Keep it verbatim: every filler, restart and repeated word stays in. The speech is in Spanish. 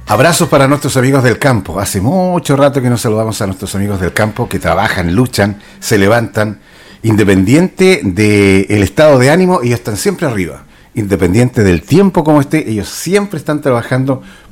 Abrazos para nuestros amigos del campo. Hace mucho rato que no saludamos a nuestros amigos del campo que trabajan, luchan, se levantan, independiente del estado de ánimo, ellos están siempre arriba. Independiente del tiempo como esté, ellos siempre están trabajando